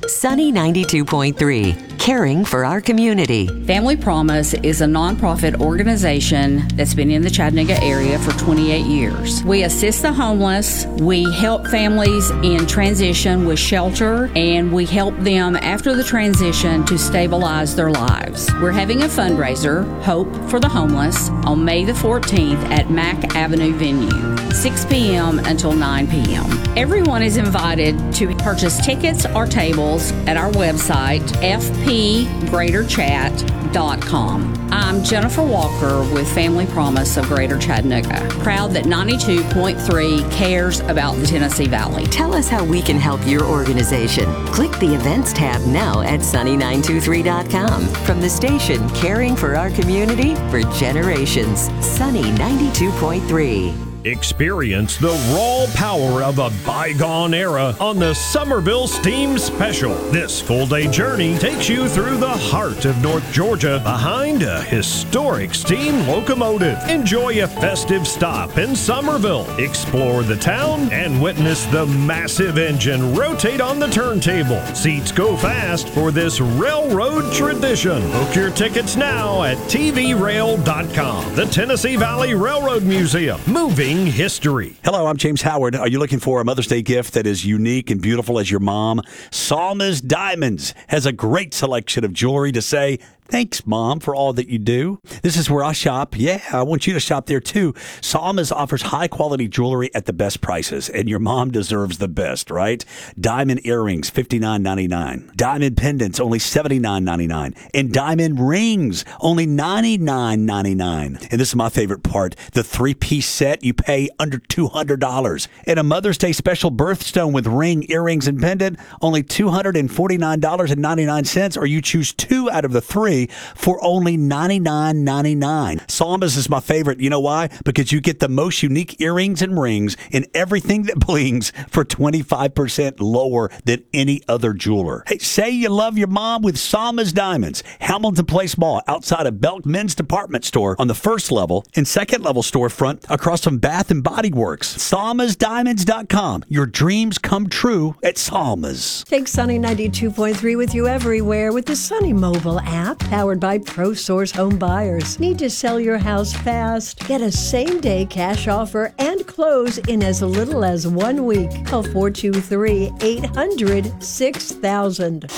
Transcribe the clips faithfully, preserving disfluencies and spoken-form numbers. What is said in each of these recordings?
Sunny ninety-two point three, caring for our community. Family Promise is a nonprofit organization that's been in the Chattanooga area for twenty-eight years. We assist the homeless, we help families in transition with shelter, and we help them after the transition to stabilize their lives. We're having a fundraiser, Hope for the Homeless, on May the fourteenth at Mack Avenue Venue, six p.m. until nine p.m. Everyone is invited to purchase tickets or tables at our website, f p greater chat dot com. I'm Jennifer Walker with Family Promise of Greater Chattanooga, proud that ninety-two point three cares about the Tennessee Valley. Tell us how we can help your organization. Click the events tab now at sunny nine two three dot com. From the station caring for our community for generations, Sunny ninety-two point three. Experience the raw power of a bygone era on the Summerville Steam Special. This full-day journey takes you through the heart of North Georgia behind a historic steam locomotive. Enjoy a festive stop in Summerville. Explore the town and witness the massive engine rotate on the turntable. Seats go fast for this railroad tradition. Book your tickets now at t v rail dot com. The Tennessee Valley Railroad Museum. Moving history. Hello, I'm James Howard. Are you looking for a Mother's Day gift that is unique and beautiful as your mom? Salma's Diamonds has a great selection of jewelry to say, thanks, Mom, for all that you do. This is where I shop. Yeah, I want you to shop there, too. Salma's offers high-quality jewelry at the best prices, and your mom deserves the best, right? Diamond earrings, fifty-nine ninety-nine. Diamond pendants, only seventy-nine ninety-nine. And diamond rings, only ninety-nine ninety-nine. And this is my favorite part. The three-piece set, you pay under two hundred dollars. And a Mother's Day special birthstone with ring, earrings, and pendant, only two hundred forty-nine ninety-nine. Or you choose two out of the three for only ninety-nine ninety-nine. Salma's is my favorite. You know why? Because you get the most unique earrings and rings and everything that blings for twenty-five percent lower than any other jeweler. Hey, say you love your mom with Salma's Diamonds. Hamilton Place Mall outside of Belk Men's Department Store on the first level and second level storefront across from Bath and Body Works. salmas diamonds dot com. Your dreams come true at Salma's. Take Sunny ninety-two point three with you everywhere with the Sunny mobile app. Powered by ProSource Home Buyers. Need to sell your house fast? Get a same-day cash offer and close in as little as one week. Call four two three, eight hundred, six thousand.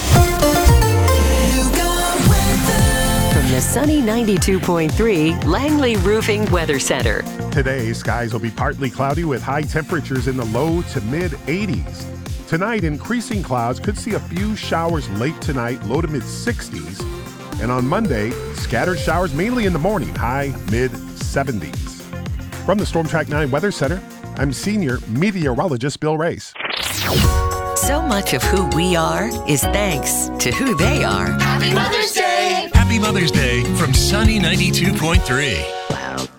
From the Sunny ninety-two point three Langley Roofing Weather Center. Today, skies will be partly cloudy with high temperatures in the low to mid eighties. Tonight, increasing clouds could see a few showers late tonight, low to mid sixties. And on Monday, scattered showers mainly in the morning, high mid seventies. From the Storm Track nine Weather Center, I'm senior meteorologist Bill Race. So much of who we are is thanks to who they are. Happy Mother's Day! Happy Mother's Day from Sunny ninety-two point three.